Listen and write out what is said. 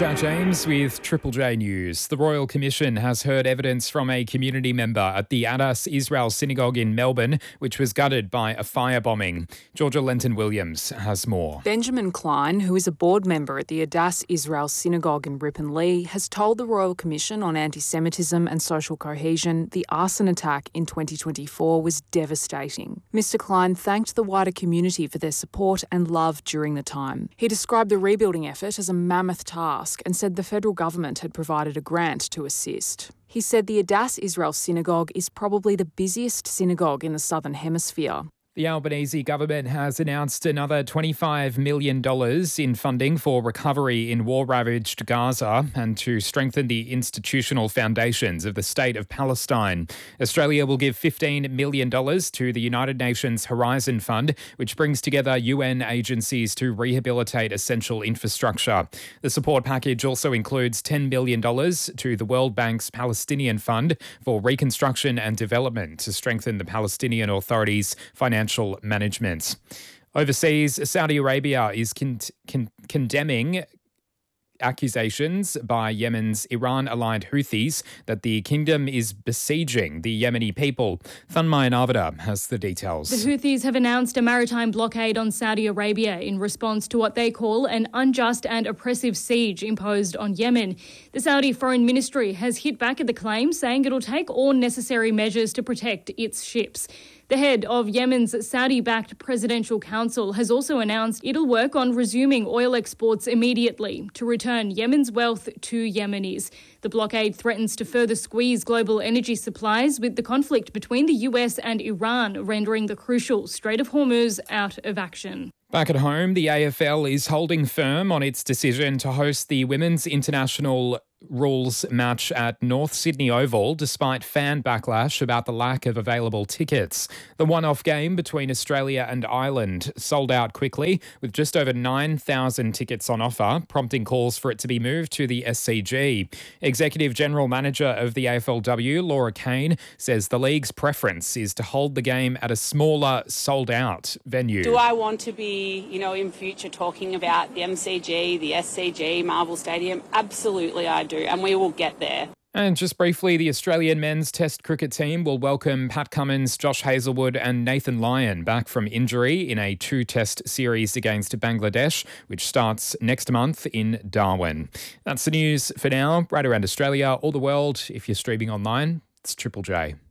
Jack James with Triple J News. The Royal Commission has heard evidence from a community member at the Adas Israel Synagogue in Melbourne, which was gutted by a firebombing. Georgia Lenton-Williams has more. Benjamin Klein, who is a board member at the Adas Israel Synagogue in Ripponlea, has told the Royal Commission on Anti-Semitism and Social Cohesion the arson attack in 2024 was devastating. Mr Klein thanked the wider community for their support and love during the time. He described the rebuilding effort as a mammoth task and said the federal government had provided a grant to assist. He said the Adas Israel Synagogue is probably the busiest synagogue in the Southern Hemisphere. The Albanese government has announced another $25 million in funding for recovery in war-ravaged Gaza and to strengthen the institutional foundations of the State of Palestine. Australia will give $15 million to the United Nations Horizon Fund, which brings together UN agencies to rehabilitate essential infrastructure. The support package also includes $10 million to the World Bank's Palestinian Fund for reconstruction and development to strengthen the Palestinian Authority's financial management. Overseas, Saudi Arabia is condemning accusations by Yemen's Iran-aligned Houthis that the kingdom is besieging the Yemeni people. Thanmaya Narvada has the details. The Houthis have announced a maritime blockade on Saudi Arabia in response to what they call an unjust and oppressive siege imposed on Yemen. The Saudi Foreign Ministry has hit back at the claim, saying it'll take all necessary measures to protect its ships. The head of Yemen's Saudi-backed Presidential Council has also announced it'll work on resuming oil exports immediately to return Yemen's wealth to Yemenis. The blockade threatens to further squeeze global energy supplies, with the conflict between the US and Iran rendering the crucial Strait of Hormuz out of action. Back at home, the AFL is holding firm on its decision to host the Women's International Rules match at North Sydney Oval, despite fan backlash about the lack of available tickets. The one-off game between Australia and Ireland sold out quickly, with just over 9,000 tickets on offer, prompting calls for it to be moved to the SCG. Executive General Manager of the AFLW, Laura Kane, says the league's preference is to hold the game at a smaller, sold-out venue. Do I want to be, in future talking about the MCG, the SCG, Marvel Stadium? Absolutely I do, and we will get there. And just briefly, the Australian men's Test cricket team will welcome Pat Cummins, Josh Hazlewood and Nathan Lyon back from injury in a 2-test series against Bangladesh, which starts next month in Darwin. That's the news for now. Right around Australia or the world, if you're streaming online, it's Triple J.